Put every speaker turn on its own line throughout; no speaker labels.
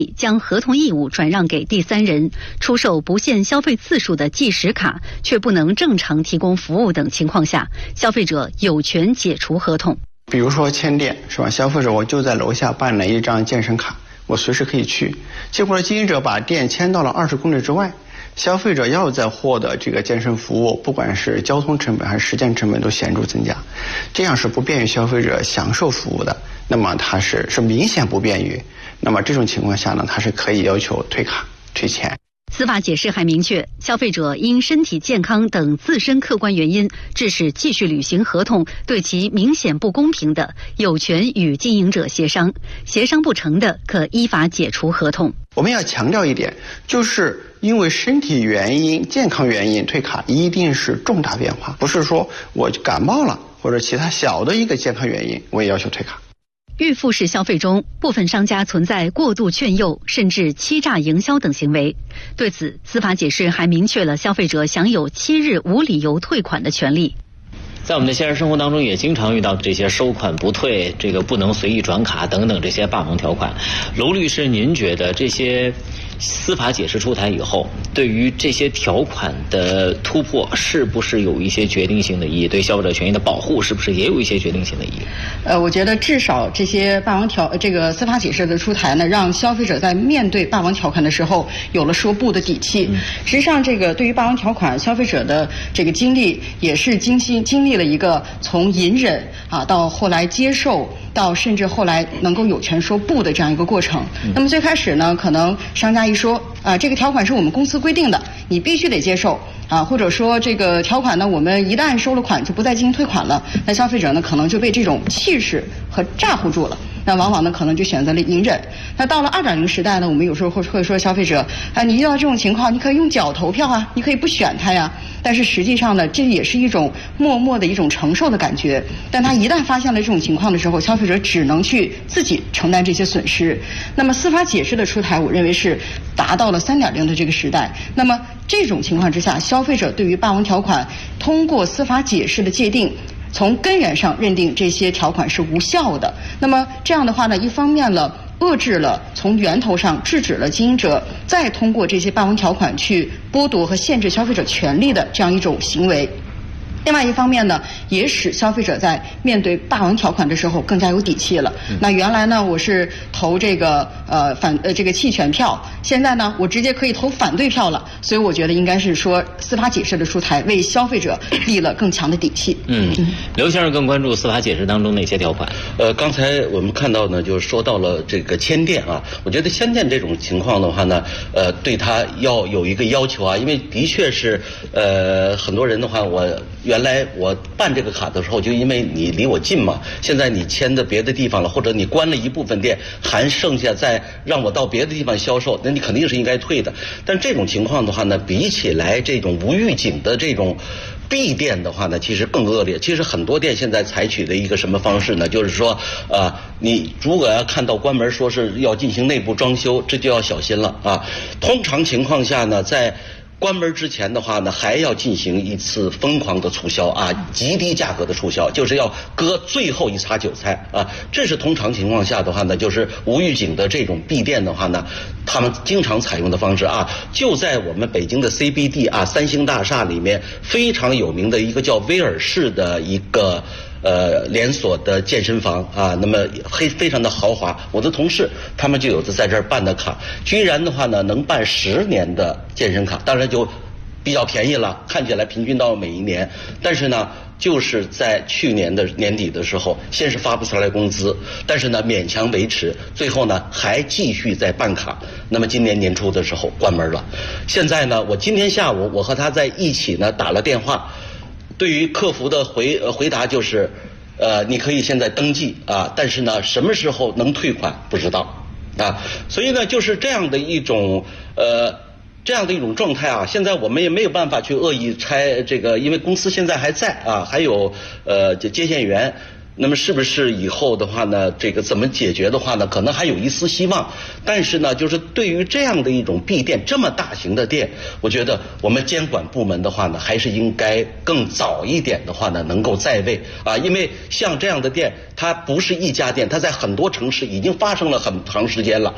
将合同义务转让给第三人，出售不限消费次数的计时卡，却不能正常提供服务等情况下，消费者有权解除合同。
比如说签店是吧？消费者我就在楼下办了一张健身卡，我随时可以去，结果经营者把店迁到了20公里之外，消费者要再获得这个健身服务，不管是交通成本还是时间成本都显著增加，这样是不便于消费者享受服务的，那么它是明显不便于，那么这种情况下呢，它是可以要求退卡退钱。
司法解释还明确，消费者因身体健康等自身客观原因致使继续履行合同对其明显不公平的，有权与经营者协商，协商不成的可依法解除合同。
我们要强调一点，就是因为身体原因、健康原因退卡一定是重大变化，不是说我感冒了或者其他小的一个健康原因我也要求退卡。
预付式消费中，部分商家存在过度劝诱甚至欺诈营销等行为。对此，司法解释还明确了消费者享有7日无理由退款的权利。
在我们的现实生活当中，也经常遇到这些收款不退、这个不能随意转卡等等这些霸王条款。娄律师，您觉得这些司法解释出台以后，对于这些条款的突破，是不是有一些决定性的意义？对消费者权益的保护，是不是也有一些决定性的意义？
我觉得至少这些这个司法解释的出台呢，让消费者在面对霸王条款的时候有了说不的底气。实际上，这个对于霸王条款，消费者的这个经历也是经历了一个从隐忍到后来接受，到甚至后来能够有权说不的这样一个过程。那么最开始呢，可能商家一说这个条款是我们公司规定的，你必须得接受或者说这个条款呢，我们一旦收了款就不再进行退款了，那消费者呢可能就被这种气势和诈唬住了。那往往呢可能就选择了隐忍。那到了2.0时代呢，我们有时候会说消费者你遇到这种情况，你可以用脚投票你可以不选它呀。但是实际上呢，这也是一种默默的一种承受的感觉。但他一旦发现了这种情况的时候，消费者只能去自己承担这些损失。那么司法解释的出台，我认为是达到了3.0的这个时代。那么这种情况之下，消费者对于霸王条款通过司法解释的界定，从根源上认定这些条款是无效的。那么这样的话呢，一方面遏制了，从源头上制止了经营者再通过这些霸王条款去剥夺和限制消费者权利的这样一种行为。另外一方面呢，也使消费者在面对霸王条款的时候更加有底气了。那原来呢，我是投这个这个弃权票，现在呢，我直接可以投反对票了。所以我觉得应该是说，司法解释的出台为消费者立了更强的底气。
刘先生更关注司法解释当中哪些条款？
刚才我们看到呢，就是说到了这个迁店我觉得迁店这种情况的话呢，对他要有一个要求因为的确是很多人的话，原来我办这个卡的时候，就因为你离我近嘛，现在你迁到别的地方了，或者你关了一部分店，还剩下再让我到别的地方销售，那你肯定是应该退的。但这种情况的话呢，比起来这种无预警的这种闭店的话呢，其实更恶劣。其实很多店现在采取的一个什么方式呢？就是说你如果要看到关门说是要进行内部装修，这就要小心了通常情况下呢，在关门之前的话呢，还要进行一次疯狂的促销极低价格的促销，就是要割最后一茬韭菜这是通常情况下的话呢，就是无预警的这种闭店的话呢，他们经常采用的方式就在我们北京的 CBD 3星大厦里面非常有名的一个叫威尔士的一个连锁的健身房那么非常的豪华。我的同事他们就有的在这儿办的卡，居然的话呢能办10年的健身卡，当然就比较便宜了，看起来平均到每一年。但是呢，就是在去年的年底的时候，先是发不出来工资，但是呢勉强维持，最后呢还继续在办卡。那么今年年初的时候关门了。现在呢，我今天下午我和他在一起呢打了电话。对于客服的回答就是，你可以现在登记但是呢，什么时候能退款不知道所以呢，就是这样的一种状态现在我们也没有办法去恶意拆这个，因为公司现在还在还有接线员。那么是不是以后的话呢，这个怎么解决的话呢，可能还有一丝希望。但是呢，就是对于这样的一种闭店，这么大型的店，我觉得我们监管部门的话呢，还是应该更早一点的话呢，能够在位因为像这样的店，它不是一家店，它在很多城市已经发生了很长时间了。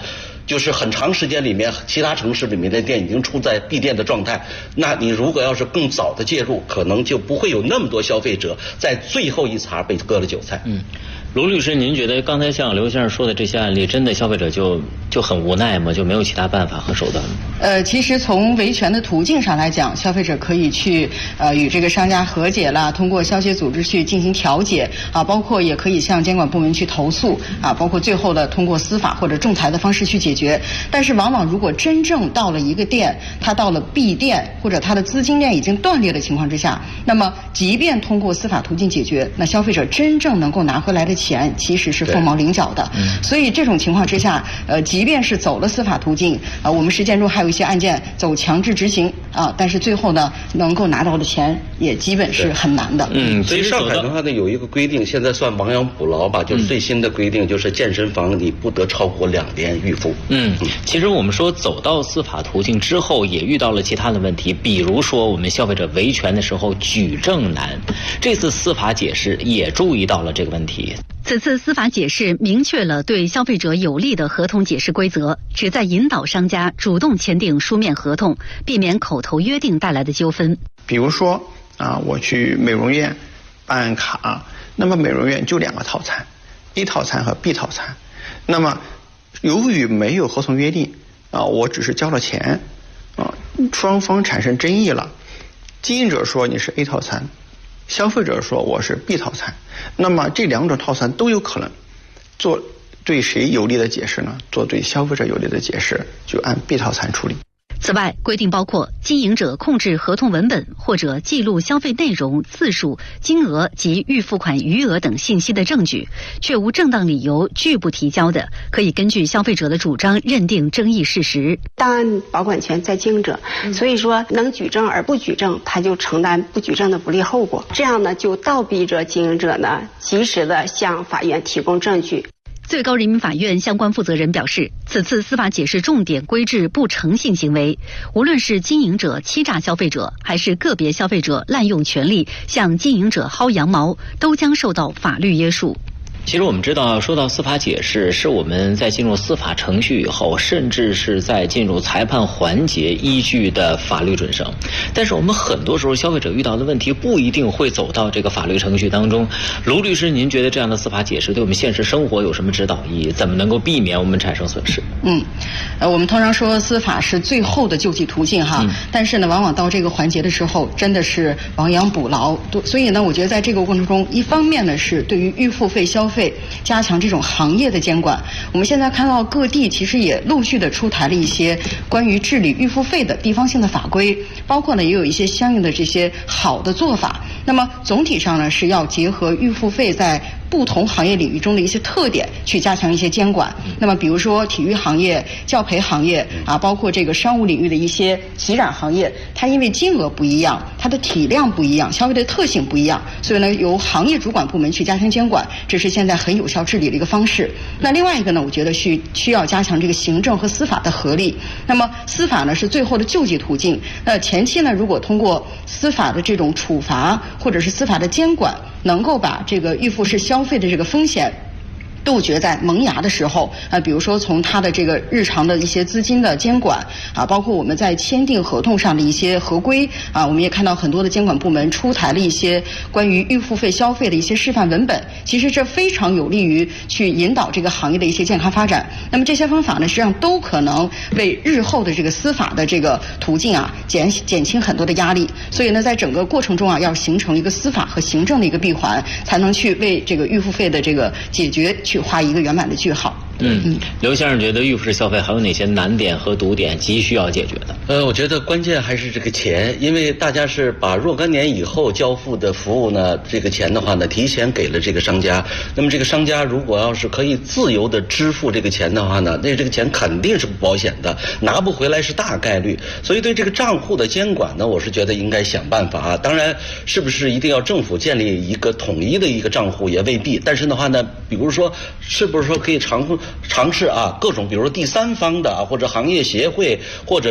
就是很长时间里面，其他城市里面的店已经处在闭店的状态。那你如果要是更早的介入，可能就不会有那么多消费者在最后一茬被割了韭菜。
卢律师，您觉得刚才像刘先生说的这些案例，真的消费者就很无奈吗？就没有其他办法和手段吗？
其实从维权的途径上来讲，消费者可以去与这个商家和解啦，通过消协组织去进行调解啊，包括也可以向监管部门去投诉啊，包括最后的通过司法或者仲裁的方式去解决。但是往往如果真正到了一个店，它到了闭店或者它的资金链已经断裂的情况之下，那么即便通过司法途径解决，那消费者真正能够拿回来的钱其实是凤毛麟角的。所以这种情况之下，即便是走了司法途径，我们实践中还有一些案件走强制执行啊，但是最后呢，能够拿到的钱也基本是很难的。
所以上海的话呢，有一个规定，现在算亡羊补牢吧，就是最新的规定，就是健身房你不得超过2年预付。
其实我们说走到司法途径之后，也遇到了其他的问题，比如说我们消费者维权的时候举证难，这次司法解释也注意到了这个问题。
此次司法解释明确了对消费者有利的合同解释规则，旨在引导商家主动签订书面合同，避免口头约定带来的纠纷。
比如说我去美容院办卡，那么美容院就2个套餐 ，A 套餐和 B 套餐。那么由于没有合同约定我只是交了钱双方产生争议了，经营者说你是 A 套餐，消费者说我是 B 套餐，那么这2种套餐都有可能做对谁有利的解释呢？做对消费者有利的解释，就按 B 套餐处理。
此外，规定包括经营者控制合同文本或者记录消费内容、次数、金额及预付款余额等信息的证据，却无正当理由拒不提交的，可以根据消费者的主张认定争议事实。
档案保管权在经营者，所以说能举证而不举证，他就承担不举证的不利后果。这样呢，就倒逼着经营者呢及时的向法院提供证据。
最高人民法院相关负责人表示，此次司法解释重点规制不诚信行为，无论是经营者欺诈消费者，还是个别消费者滥用权利向经营者薅羊毛，都将受到法律约束。
其实我们知道，说到司法解释，是我们在进入司法程序以后，甚至是在进入裁判环节依据的法律准绳。但是我们很多时候消费者遇到的问题不一定会走到这个法律程序当中。卢律师，您觉得这样的司法解释对我们现实生活有什么指导意义？怎么能够避免我们产生损失？
我们通常说司法是最后的救济途径哈，但是呢，往往到这个环节的时候，真的是亡羊补牢。所以呢，我觉得在这个过程中，一方面呢是对于预付费消费加强这种行业的监管。我们现在看到各地其实也陆续的出台了一些关于治理预付费的地方性的法规，包括呢也有一些相应的这些好的做法。那么总体上呢是要结合预付费在不同行业领域中的一些特点，去加强一些监管。那么比如说体育行业、教培行业包括这个商务领域的一些洗染行业，它因为金额不一样，它的体量不一样，消费的特性不一样，所以呢由行业主管部门去加强监管，这是现在很有效治理的一个方式。那另外一个呢，我觉得需要加强这个行政和司法的合力。那么司法呢是最后的救济途径，那前期呢如果通过司法的这种处罚或者是司法的监管，能够把这个预付式消费的这个风险杜绝在萌芽的时候比如说从它的这个日常的一些资金的监管包括我们在签订合同上的一些合规我们也看到很多的监管部门出台了一些关于预付费消费的一些示范文本，其实这非常有利于去引导这个行业的一些健康发展。那么这些方法呢，实际上都可能为日后的这个司法的这个途径减轻很多的压力。所以呢，在整个过程中要形成一个司法和行政的一个闭环，才能去为这个预付费的这个解决去画一个圆满的句号。
刘先生觉得预付式消费还有哪些难点和堵点急需要解决的？
我觉得关键还是这个钱，因为大家是把若干年以后交付的服务呢，这个钱的话呢，提前给了这个商家。那么这个商家如果要是可以自由的支付这个钱的话呢，那这个钱肯定是不保险的，拿不回来是大概率。所以对这个账户的监管呢，我是觉得应该想办法当然，是不是一定要政府建立一个统一的一个账户也未必。但是的话呢，比如说是不是说可以尝试各种，比如说第三方的或者行业协会或者这样的，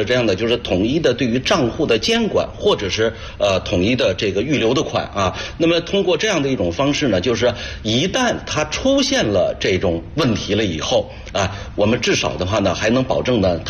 就是统一的对于账户的监管，或者是统一的这个预留的款啊。那么通过这样的一种方式呢，就是一旦它出现了这种问题了以后啊，我们至少的话呢，还能保证呢它